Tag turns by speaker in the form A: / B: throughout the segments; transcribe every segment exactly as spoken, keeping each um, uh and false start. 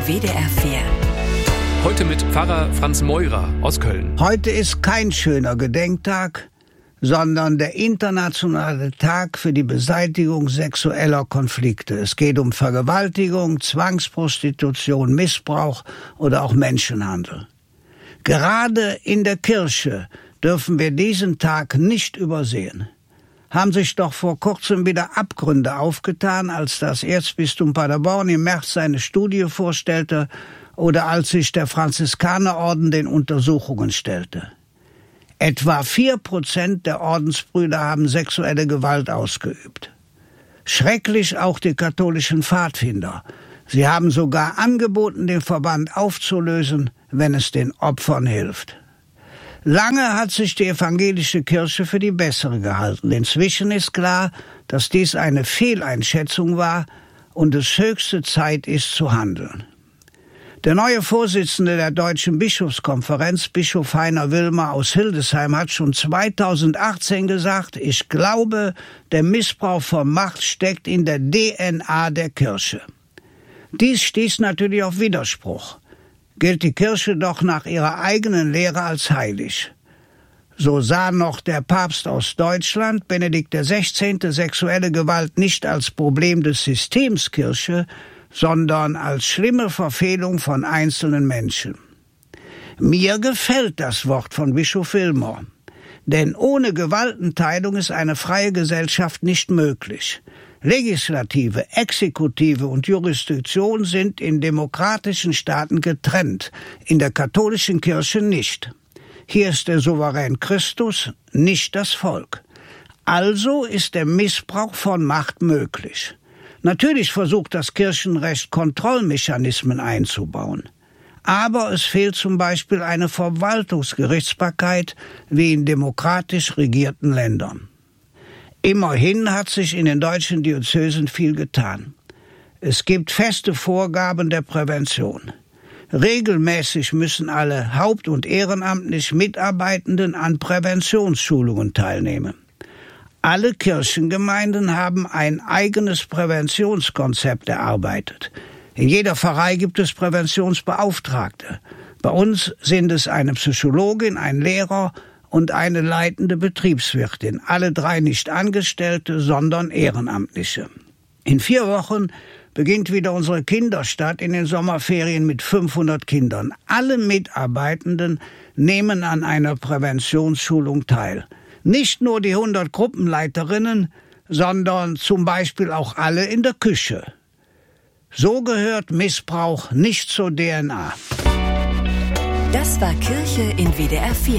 A: W D R vier.
B: Heute mit Pfarrer Franz Meurer aus Köln.
C: Heute ist kein schöner Gedenktag, sondern der internationale Tag für die Beseitigung sexueller Konflikte. Es geht um Vergewaltigung, Zwangsprostitution, Missbrauch oder auch Menschenhandel. Gerade in der Kirche dürfen wir diesen Tag nicht übersehen. Haben sich doch vor kurzem wieder Abgründe aufgetan, als das Erzbistum Paderborn im März seine Studie vorstellte oder als sich der Franziskanerorden den Untersuchungen stellte. Etwa vier Prozent der Ordensbrüder haben sexuelle Gewalt ausgeübt. Schrecklich auch die katholischen Pfadfinder. Sie haben sogar angeboten, den Verband aufzulösen, wenn es den Opfern hilft. Lange hat sich die evangelische Kirche für die bessere gehalten. Inzwischen ist klar, dass dies eine Fehleinschätzung war und es höchste Zeit ist zu handeln. Der neue Vorsitzende der Deutschen Bischofskonferenz, Bischof Heiner Wilmer aus Hildesheim, hat schon zweitausendachtzehn gesagt, ich glaube, der Missbrauch von Macht steckt in der D N A der Kirche. Dies stieß natürlich auf Widerspruch. Gilt die Kirche doch nach ihrer eigenen Lehre als heilig. So sah noch der Papst aus Deutschland, Benedikt der Sechzehnte, sexuelle Gewalt nicht als Problem des Systems Kirche, sondern als schlimme Verfehlung von einzelnen Menschen. Mir gefällt das Wort von Bischof Wilmer, denn ohne Gewaltenteilung ist eine freie Gesellschaft nicht möglich. Legislative, Exekutive und Jurisdiktion sind in demokratischen Staaten getrennt, in der katholischen Kirche nicht. Hier ist der Souverän Christus, nicht das Volk. Also ist der Missbrauch von Macht möglich. Natürlich versucht das Kirchenrecht, Kontrollmechanismen einzubauen. Aber es fehlt zum Beispiel eine Verwaltungsgerichtsbarkeit wie in demokratisch regierten Ländern. Immerhin hat sich in den deutschen Diözesen viel getan. Es gibt feste Vorgaben der Prävention. Regelmäßig müssen alle haupt- und ehrenamtlich Mitarbeitenden an Präventionsschulungen teilnehmen. Alle Kirchengemeinden haben ein eigenes Präventionskonzept erarbeitet. In jeder Pfarrei gibt es Präventionsbeauftragte. Bei uns sind es eine Psychologin, ein Lehrer und eine leitende Betriebswirtin. Alle drei nicht Angestellte, sondern Ehrenamtliche. In vier Wochen beginnt wieder unsere Kinderstadt in den Sommerferien mit fünfhundert Kindern. Alle Mitarbeitenden nehmen an einer Präventionsschulung teil. Nicht nur die hundert Gruppenleiterinnen, sondern zum Beispiel auch alle in der Küche. So gehört Missbrauch nicht zur D N A.
A: Das war Kirche in W D R vier.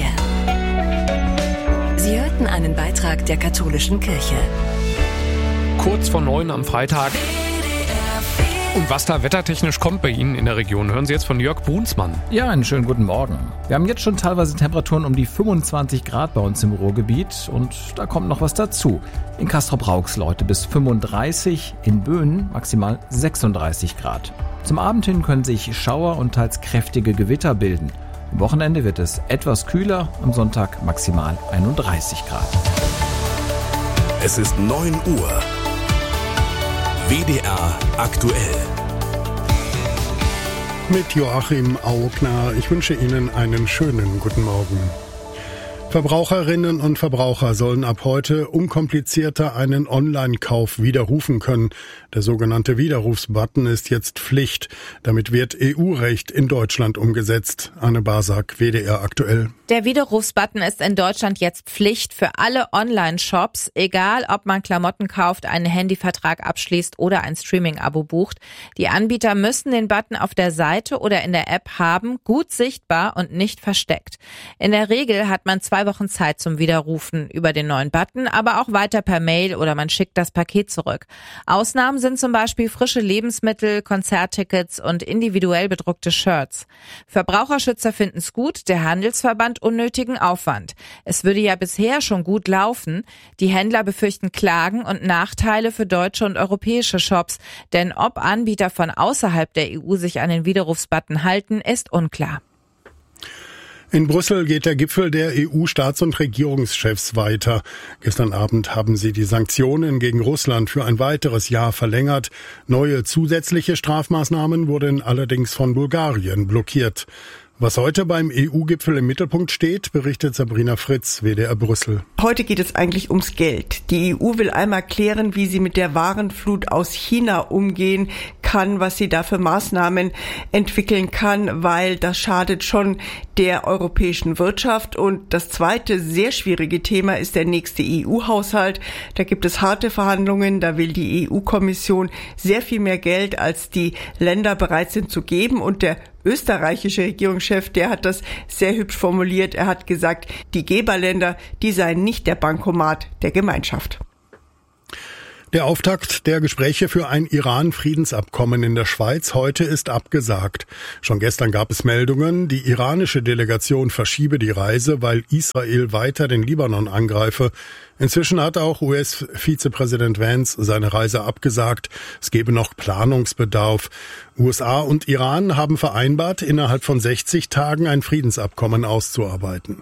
A: Sie hörten einen Beitrag der katholischen Kirche.
B: Kurz vor neun am Freitag. Und was da wettertechnisch kommt bei Ihnen in der Region, hören Sie jetzt von Jörg Brunsmann.
D: Ja, einen schönen guten Morgen. Wir haben jetzt schon teilweise Temperaturen um die fünfundzwanzig Grad bei uns im Ruhrgebiet und da kommt noch was dazu. In Castrop-Rauxel heute bis fünfunddreißig, in Böen maximal sechsunddreißig Grad. Zum Abend hin können sich Schauer und teils kräftige Gewitter bilden. Am Wochenende wird es etwas kühler, am Sonntag maximal einunddreißig Grad.
E: Es ist neun Uhr. W D R aktuell.
F: Mit Joachim Augner. Ich wünsche Ihnen einen schönen guten Morgen. Verbraucherinnen und Verbraucher sollen ab heute unkomplizierter einen Online-Kauf widerrufen können. Der sogenannte Widerrufsbutton ist jetzt Pflicht. Damit wird E U-Recht in Deutschland umgesetzt. Anne Basak, W D R aktuell.
G: Der Widerrufsbutton ist in Deutschland jetzt Pflicht für alle Online-Shops, egal ob man Klamotten kauft, einen Handyvertrag abschließt oder ein Streaming-Abo bucht. Die Anbieter müssen den Button auf der Seite oder in der App haben, gut sichtbar und nicht versteckt. In der Regel hat man zwei Wochen Zeit zum Widerrufen über den neuen Button, aber auch weiter per Mail oder man schickt das Paket zurück. Ausnahmen sind zum Beispiel frische Lebensmittel, Konzerttickets und individuell bedruckte Shirts. Verbraucherschützer finden es gut, der Handelsverband unnötigen Aufwand. Es würde ja bisher schon gut laufen. Die Händler befürchten Klagen und Nachteile für deutsche und europäische Shops, denn ob Anbieter von außerhalb der E U sich an den Widerrufsbutton halten, ist unklar.
F: In Brüssel geht der Gipfel der E U-Staats- und Regierungschefs weiter. Gestern Abend haben sie die Sanktionen gegen Russland für ein weiteres Jahr verlängert. Neue zusätzliche Strafmaßnahmen wurden allerdings von Bulgarien blockiert. Was heute beim E U-Gipfel im Mittelpunkt steht, berichtet Sabrina Fritz, W D R Brüssel.
H: Heute geht es eigentlich ums Geld. Die E U will einmal klären, wie sie mit der Warenflut aus China umgehen kann, was sie da für Maßnahmen entwickeln kann, weil das schadet schon der europäischen Wirtschaft. Und das zweite sehr schwierige Thema ist der nächste E U-Haushalt. Da gibt es harte Verhandlungen. Da will die E U-Kommission sehr viel mehr Geld, als die Länder bereit sind zu geben. Und der österreichische Regierungschef, der hat das sehr hübsch formuliert. Er hat gesagt, die Geberländer, die seien nicht der Bankomat der Gemeinschaft.
F: Der Auftakt der Gespräche für ein Iran-Friedensabkommen in der Schweiz heute ist abgesagt. Schon gestern gab es Meldungen, die iranische Delegation verschiebe die Reise, weil Israel weiter den Libanon angreife. Inzwischen hat auch U S-Vizepräsident Vance seine Reise abgesagt. Es gebe noch Planungsbedarf. U S A und Iran haben vereinbart, innerhalb von sechzig Tagen ein Friedensabkommen auszuarbeiten.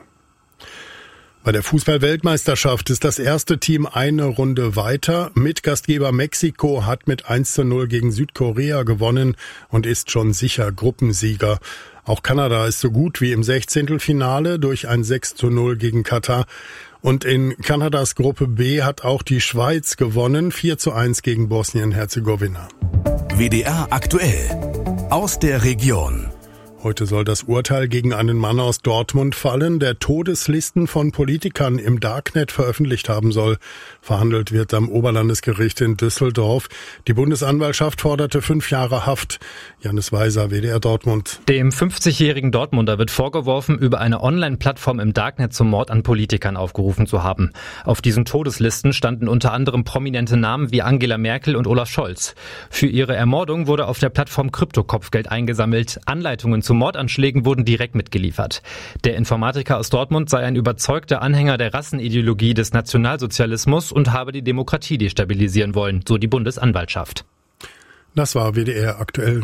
F: Bei der Fußball-Weltmeisterschaft ist das erste Team eine Runde weiter. Mitgastgeber Mexiko hat mit eins zu null gegen Südkorea gewonnen und ist schon sicher Gruppensieger. Auch Kanada ist so gut wie im Sechzehntelfinale durch ein sechs zu null gegen Katar. Und in Kanadas Gruppe B hat auch die Schweiz gewonnen, vier zu eins gegen Bosnien-Herzegowina.
E: W D R aktuell aus der Region.
F: Heute soll das Urteil gegen einen Mann aus Dortmund fallen, der Todeslisten von Politikern im Darknet veröffentlicht haben soll. Verhandelt wird am Oberlandesgericht in Düsseldorf. Die Bundesanwaltschaft forderte fünf Jahre Haft. Janis Weiser, W D R Dortmund.
I: Dem fünfzigjährigen Dortmunder wird vorgeworfen, über eine Online-Plattform im Darknet zum Mord an Politikern aufgerufen zu haben. Auf diesen Todeslisten standen unter anderem prominente Namen wie Angela Merkel und Olaf Scholz. Für ihre Ermordung wurde auf der Plattform Krypto-Kopfgeld eingesammelt. Anleitungen zum Mordanschlägen wurden direkt mitgeliefert. Der Informatiker aus Dortmund sei ein überzeugter Anhänger der Rassenideologie des Nationalsozialismus und habe die Demokratie destabilisieren wollen, so die Bundesanwaltschaft.
F: Das war W D R aktuell.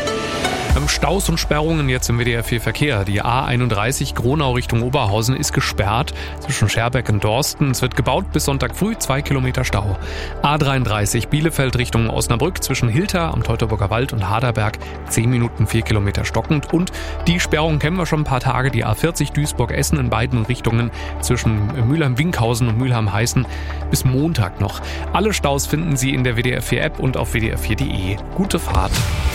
B: Staus und Sperrungen jetzt im W D R vier Verkehr. Die A einunddreißig Gronau Richtung Oberhausen ist gesperrt zwischen Scherbeck und Dorsten. Es wird gebaut bis Sonntag früh, zwei Kilometer Stau. A dreiunddreißig Bielefeld Richtung Osnabrück zwischen Hilter am Teutoburger Wald und Haderberg, zehn Minuten, vier Kilometer stockend. Und die Sperrung kennen wir schon ein paar Tage. Die A vierzig Duisburg-Essen in beiden Richtungen zwischen Mülheim-Winkhausen und Mülheim-Heißen bis Montag noch. Alle Staus finden Sie in der W D R vier App und auf w d r vier punkt d e. Gute Fahrt.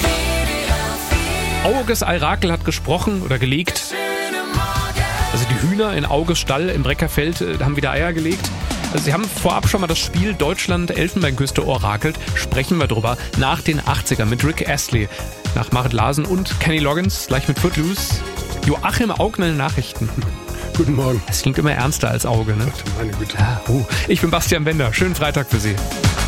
B: Auges Eirakel hat gesprochen oder gelegt. Also die Hühner in Auges Stall im Breckerfeld äh, haben wieder Eier gelegt. Also sie haben vorab schon mal das Spiel Deutschland-Elfenbeinküste orakelt. Sprechen wir drüber nach den achtzigern mit Rick Astley, nach Marit Larsen und Kenny Loggins, gleich mit Footloose. Joachim Augner in Nachrichten.
F: Guten Morgen.
B: Es klingt immer ernster als Auge, ne?
F: Meine Güte.
B: Ja, uh. Ich bin Bastian Bender. Schönen Freitag für Sie.